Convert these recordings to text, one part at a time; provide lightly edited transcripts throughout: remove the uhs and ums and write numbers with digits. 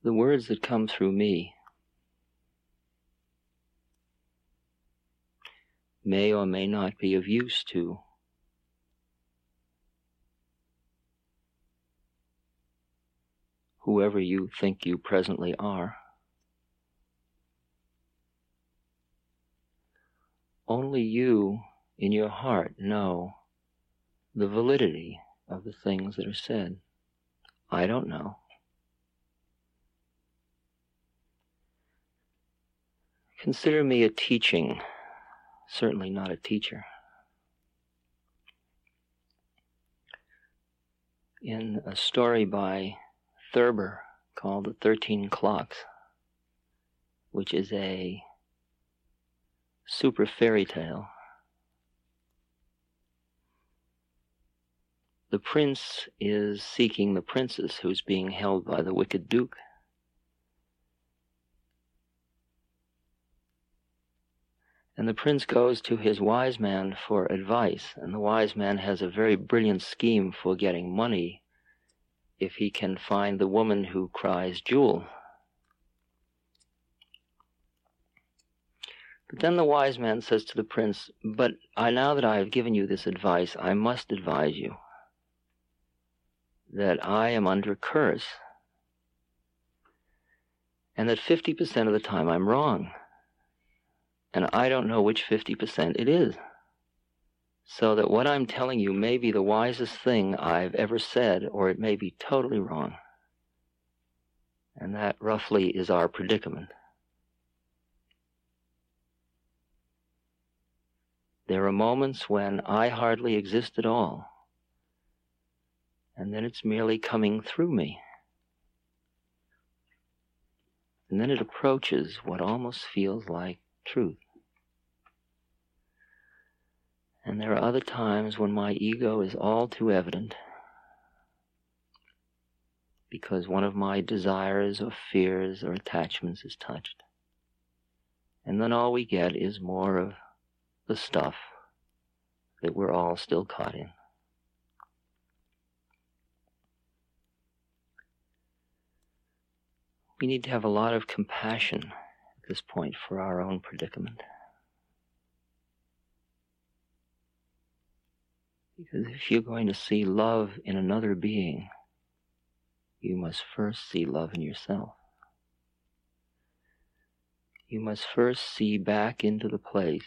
the words that come through me may or may not be of use to whoever you think you presently are. Only you, in your heart, know the validity of the things that are said. I don't know. Consider me a teaching, certainly not a teacher. In a story by Thurber called The 13 Clocks, which is a super fairy tale, the prince is seeking the princess who's being held by the wicked duke. And the prince goes to his wise man for advice, and the wise man has a very brilliant scheme for getting money if he can find the woman who cries jewel. But then the wise man says to the prince, but now that I have given you this advice, I must advise you that I am under curse, and that 50% of the time I'm wrong. And I don't know which 50% it is. So that what I'm telling you may be the wisest thing I've ever said, or it may be totally wrong. And that roughly is our predicament. There are moments when I hardly exist at all, and then it's merely coming through me. And then it approaches what almost feels like truth. And there are other times when my ego is all too evident, because one of my desires or fears or attachments is touched. And then all we get is more of the stuff that we're all still caught in. We need to have a lot of compassion at this point for our own predicament. Because if you're going to see love in another being, you must first see love in yourself. You must first see back into the place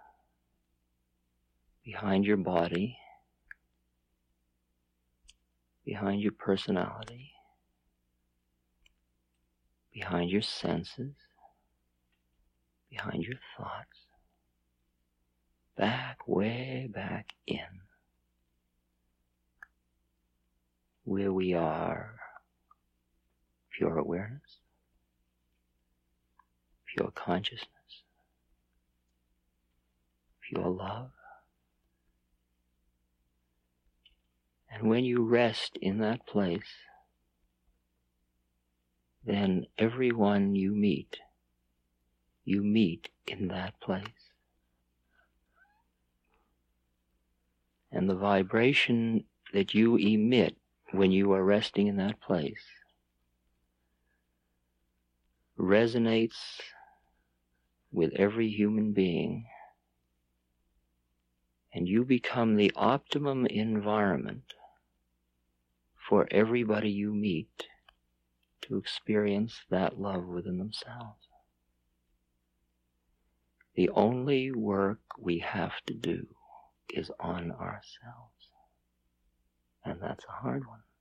behind your body, behind your personality, behind your senses, behind your thoughts, back, way back in, where we are pure awareness, pure consciousness, pure love. And when you rest in that place, then everyone you meet in that place. And the vibration that you emit when you are resting in that place resonates with every human being, and you become the optimum environment for everybody you meet to experience that love within themselves. The only work we have to do is on ourselves, and that's a hard one.